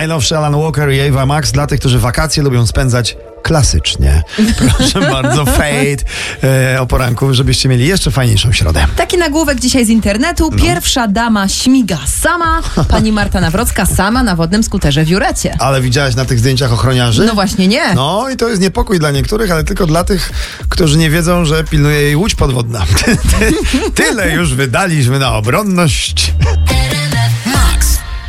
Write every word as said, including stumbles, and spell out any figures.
Najnowszy Alan Walker i Ava Max dla tych, którzy wakacje lubią spędzać klasycznie. Proszę bardzo, Fate e, o poranku, żebyście mieli jeszcze fajniejszą środę. Taki nagłówek dzisiaj z internetu. No. Pierwsza dama śmiga sama. Pani Marta Nawrocka sama na wodnym skuterze w Jurecie. Ale widziałaś na tych zdjęciach ochroniarzy? No właśnie nie. No i to jest niepokój dla niektórych, ale tylko dla tych, którzy nie wiedzą, że pilnuje jej łódź podwodna. Tyle już wydaliśmy na obronność.